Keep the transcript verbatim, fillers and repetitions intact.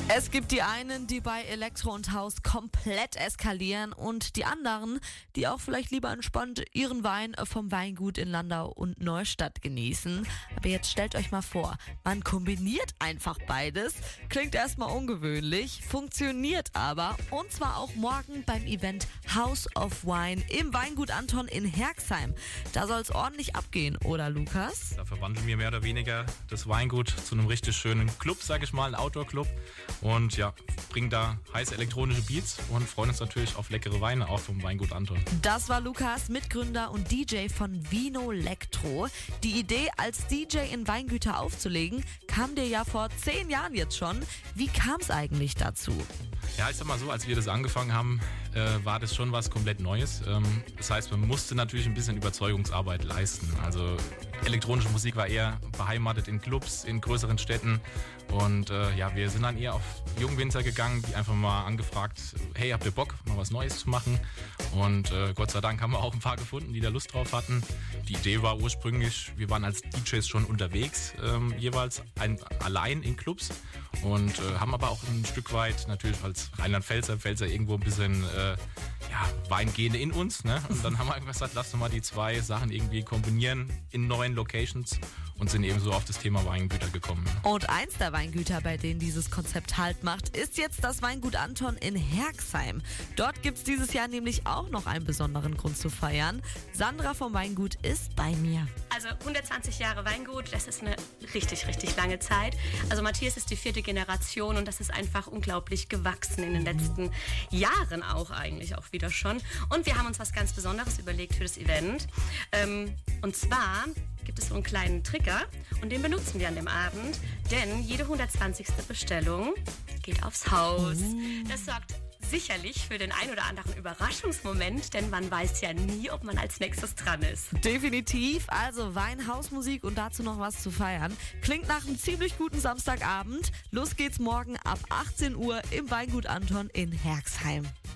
Es gibt die einen, die bei Elektro und Haus komplett eskalieren und die anderen, die auch vielleicht lieber entspannt ihren Wein vom Weingut in Landau und Neustadt genießen. Aber jetzt stellt euch mal vor, man kombiniert einfach beides. Klingt erstmal ungewöhnlich, funktioniert aber. Und zwar auch morgen beim Event House of Wine im Weingut Anton in Herxheim. Da soll es ordentlich abgehen, oder Lukas? Da verwandeln wir mehr oder weniger das Weingut zu einem richtig schönen Club, sag ich mal, ein Outdoor-Club. Und ja, bringen da heiße elektronische Beats und freuen uns natürlich auf leckere Weine, auch vom Weingut Anton. Das war Lukas, Mitgründer und D J von Vino Lectro. Die Idee, als D J in Weingüter aufzulegen, kam dir ja vor zehn Jahren jetzt schon. Wie kam es eigentlich dazu? Ja, ich sag mal so, als wir das angefangen haben, äh, war das schon was komplett Neues. Ähm, das heißt, man musste natürlich ein bisschen Überzeugungsarbeit leisten. Also elektronische Musik war eher beheimatet in Clubs, in größeren Städten. Und äh, ja, wir sind dann eher auf Jungwinzer gegangen, die einfach mal angefragt, hey, habt ihr Bock, mal was Neues zu machen? Und äh, Gott sei Dank haben wir auch ein paar gefunden, die da Lust drauf hatten. Die Idee war ursprünglich, wir waren als D Js schon unterwegs, ähm, jeweils ein, allein in Clubs. Und äh, haben aber auch ein Stück weit natürlich als Rheinland-Pfälzer, Pfälzer irgendwo ein bisschen äh, ja, Weingene in uns. Ne? Und dann haben wir einfach gesagt, lass doch mal die zwei Sachen irgendwie kombinieren in neuen Locations und sind eben so auf das Thema Weingüter gekommen. Und eins der Weingüter, bei denen dieses Konzept Halt macht, ist jetzt das Weingut Anton in Herxheim. Dort gibt es dieses Jahr nämlich auch noch einen besonderen Grund zu feiern. Sandra vom Weingut ist bei mir. Also hundertzwanzig Jahre Weingut, das ist eine richtig, richtig lange Zeit. Also Matthias ist die vierte Generation und das ist einfach unglaublich gewachsen in den letzten Jahren auch eigentlich auch wieder schon. Und wir haben uns was ganz Besonderes überlegt für das Event. Ähm, und zwar gibt es so einen kleinen Trigger und den benutzen wir an dem Abend, denn jede hundertzwanzigste Bestellung geht aufs Haus. Das sorgt sicherlich für den ein oder anderen Überraschungsmoment, denn man weiß ja nie, ob man als nächstes dran ist. Definitiv, also Wein, Hausmusik und dazu noch was zu feiern. Klingt nach einem ziemlich guten Samstagabend. Los geht's morgen ab achtzehn Uhr im Weingut Anton in Herxheim.